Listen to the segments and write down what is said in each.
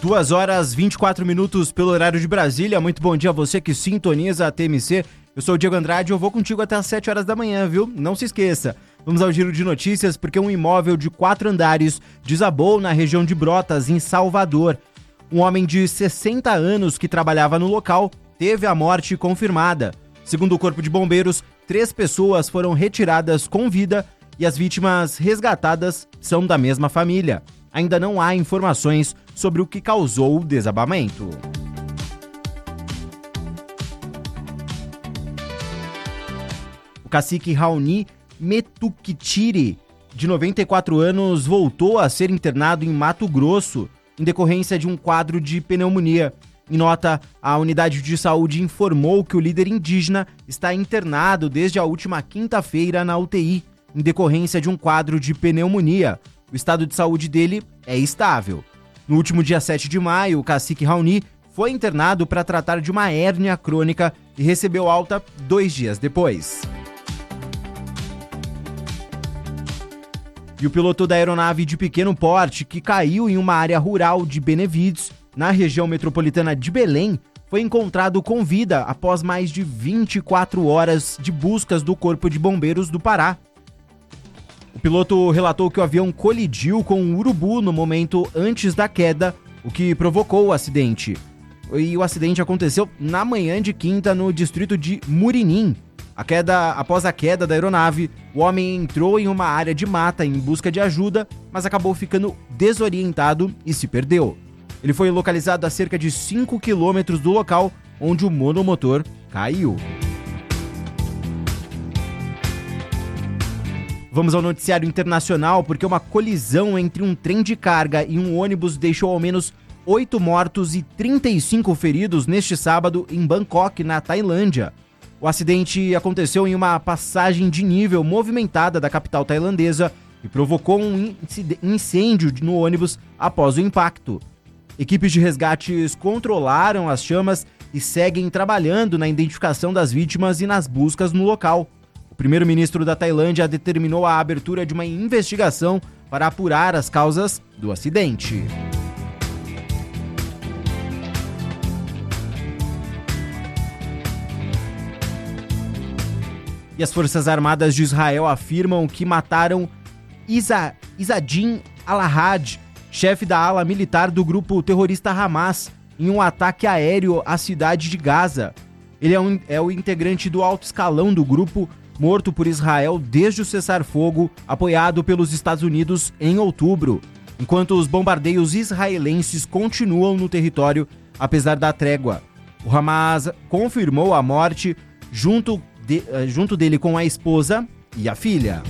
2h24 pelo horário de Brasília. Muito bom dia a você que sintoniza a TMC. Eu sou o Diego Andrade e eu vou contigo até às 7 horas da manhã, viu? Não se esqueça. Vamos ao giro de notícias porque um imóvel de 4 andares desabou na região de Brotas, em Salvador. Um homem de 60 anos que trabalhava no local teve a morte confirmada. Segundo o Corpo de Bombeiros, 3 pessoas foram retiradas com vida e as vítimas resgatadas são da mesma família. Ainda não há informações sobre o que causou o desabamento. O cacique Raoni Metukitiri, de 94 anos, voltou a ser internado em Mato Grosso em decorrência de um quadro de pneumonia. Em nota, a unidade de saúde informou que o líder indígena está internado desde a última quinta-feira na UTI, em decorrência de um quadro de pneumonia. O estado de saúde dele é estável. No último dia 7 de maio, o cacique Raoni foi internado para tratar de uma hérnia crônica e recebeu alta 2 dias depois. E o piloto da aeronave de pequeno porte que caiu em uma área rural de Benevides, na região metropolitana de Belém, foi encontrado com vida após mais de 24 horas de buscas do Corpo de Bombeiros do Pará. O piloto relatou que o avião colidiu com um urubu no momento antes da queda, o que provocou o acidente. E o acidente aconteceu na manhã de quinta no distrito de Murinim. Após a queda da aeronave, o homem entrou em uma área de mata em busca de ajuda, mas acabou ficando desorientado e se perdeu. Ele foi localizado a cerca de 5 quilômetros do local onde o monomotor caiu. Vamos ao noticiário internacional, porque uma colisão entre um trem de carga e um ônibus deixou ao menos 8 mortos e 35 feridos neste sábado em Bangkok, na Tailândia. O acidente aconteceu em uma passagem de nível movimentada da capital tailandesa e provocou um incêndio no ônibus após o impacto. Equipes de resgates controlaram as chamas e seguem trabalhando na identificação das vítimas e nas buscas no local. O primeiro-ministro da Tailândia determinou a abertura de uma investigação para apurar as causas do acidente. E as Forças Armadas de Israel afirmam que mataram Izzadin Al-Ahad, chefe da ala militar do grupo terrorista Hamas, em um ataque aéreo à cidade de Gaza. Ele é o integrante do alto escalão do grupo, morto por Israel desde o cessar-fogo apoiado pelos Estados Unidos em outubro, enquanto os bombardeios israelenses continuam no território apesar da trégua. O Hamas confirmou a morte junto dele com a esposa e a filha.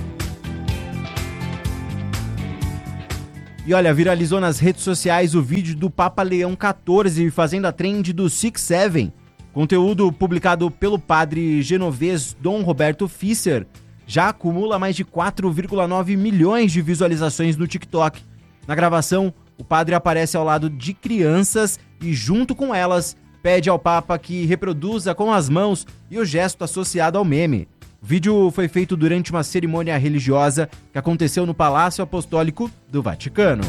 E olha, viralizou nas redes sociais o vídeo do Papa Leão XIV fazendo a trend do 6-7. Conteúdo publicado pelo padre genovês Dom Roberto Fischer já acumula mais de 4,9 milhões de visualizações no TikTok. Na gravação, o padre aparece ao lado de crianças e, junto com elas, pede ao Papa que reproduza com as mãos e o gesto associado ao meme. O vídeo foi feito durante uma cerimônia religiosa que aconteceu no Palácio Apostólico do Vaticano.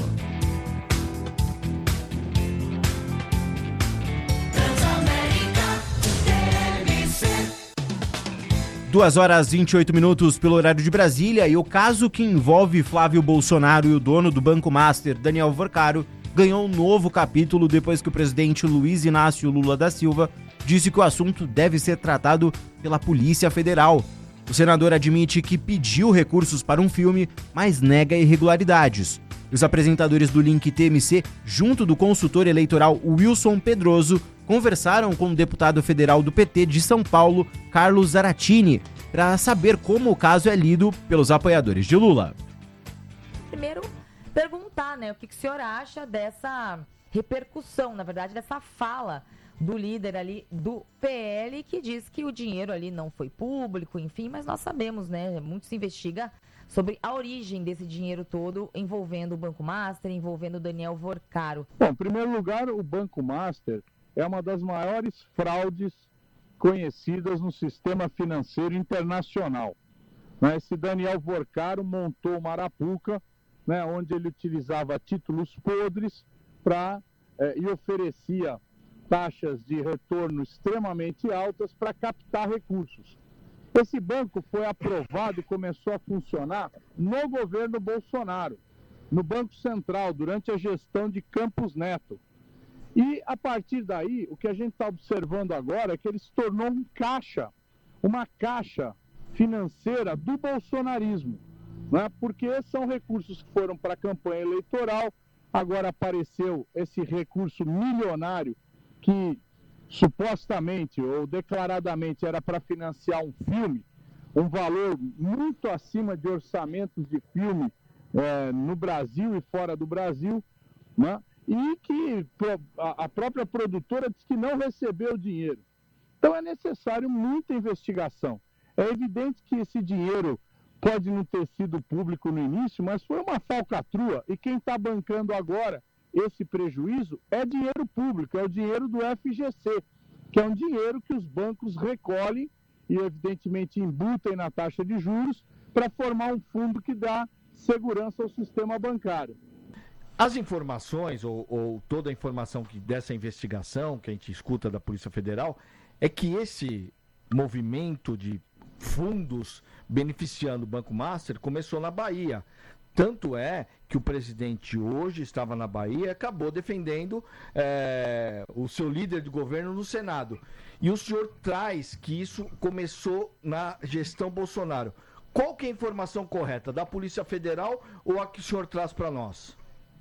Duas horas 28 minutos pelo horário de Brasília, e o caso que envolve Flávio Bolsonaro e o dono do Banco Master, Daniel Worcaro, ganhou um novo capítulo depois que o presidente Luiz Inácio Lula da Silva disse que o assunto deve ser tratado pela Polícia Federal. O senador admite que pediu recursos para um filme, mas nega irregularidades. Os apresentadores do Link TMC, junto do consultor eleitoral Wilson Pedroso, conversaram com o deputado federal do PT de São Paulo, Carlos Zaratini, para saber como o caso é lido pelos apoiadores de Lula. Primeiro, perguntar, o que o senhor acha dessa repercussão, na verdade, dessa fala do líder ali do PL, que diz que o dinheiro ali não foi público, enfim, mas nós sabemos, muito se investiga sobre a origem desse dinheiro todo envolvendo o Banco Master, envolvendo o Daniel Worcaro. Bom, em primeiro lugar, o Banco Master é uma das maiores fraudes conhecidas no sistema financeiro internacional. Esse Daniel Worcaro montou uma arapuca, onde ele utilizava títulos podres para e oferecia taxas de retorno extremamente altas para captar recursos. Esse banco foi aprovado e começou a funcionar no governo Bolsonaro, no Banco Central, durante a gestão de Campos Neto. E, a partir daí, o que a gente está observando agora é que ele se tornou um caixa, uma caixa financeira do bolsonarismo, né? Porque são recursos que foram para a campanha eleitoral, agora apareceu esse recurso milionário que supostamente ou declaradamente era para financiar um filme, um valor muito acima de orçamentos de filme no Brasil e fora do Brasil, né? E que a própria produtora disse que não recebeu o dinheiro. Então é necessário muita investigação. É evidente que esse dinheiro pode não ter sido público no início, mas foi uma falcatrua, e quem está bancando agora esse prejuízo é dinheiro público, é o dinheiro do FGC, que é um dinheiro que os bancos recolhem e evidentemente embutem na taxa de juros para formar um fundo que dá segurança ao sistema bancário. As informações, ou toda a informação dessa investigação que a gente escuta da Polícia Federal, é que esse movimento de fundos beneficiando o Banco Master começou na Bahia. Tanto é que o presidente hoje estava na Bahia e acabou defendendo o seu líder de governo no Senado. E o senhor traz que isso começou na gestão Bolsonaro. Qual que é a informação correta? Da Polícia Federal ou a que o senhor traz para nós?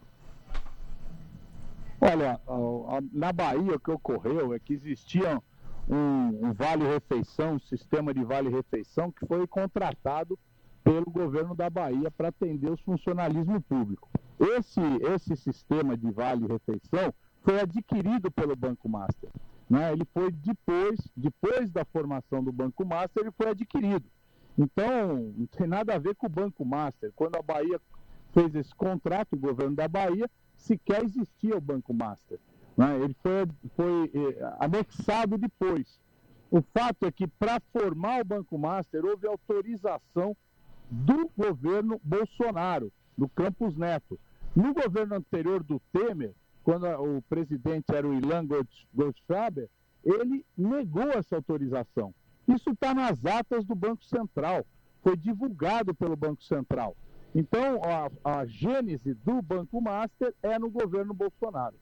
Olha, na Bahia o que ocorreu é que existia um vale-refeição, um sistema de vale-refeição que foi contratado pelo governo da Bahia para atender os funcionalismo público. Esse sistema de vale-refeição foi adquirido pelo Banco Master, né? Ele foi depois da formação do Banco Master, ele foi adquirido. Então, não tem nada a ver com o Banco Master. Quando a Bahia fez esse contrato, o governo da Bahia, sequer existia o Banco Master, né? Ele foi anexado depois. O fato é que, para formar o Banco Master, houve autorização do governo Bolsonaro, do Campos Neto. No governo anterior do Temer, quando o presidente era o Ilan Goldfaber, ele negou essa autorização. Isso está nas atas do Banco Central, foi divulgado pelo Banco Central. Então, a gênese do Banco Master é no governo Bolsonaro.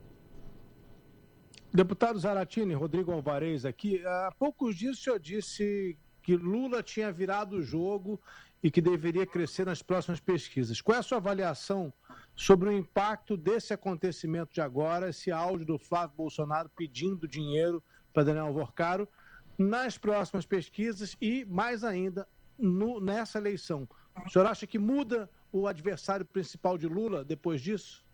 Deputado Zaratini, Rodrigo Alvarez aqui. Há poucos dias o senhor disse que Lula tinha virado o jogo e que deveria crescer nas próximas pesquisas. Qual é a sua avaliação sobre o impacto desse acontecimento de agora, esse áudio do Flávio Bolsonaro pedindo dinheiro para Daniel Alvorcaro nas próximas pesquisas e, mais ainda, nessa eleição? O senhor acha que muda o adversário principal de Lula depois disso?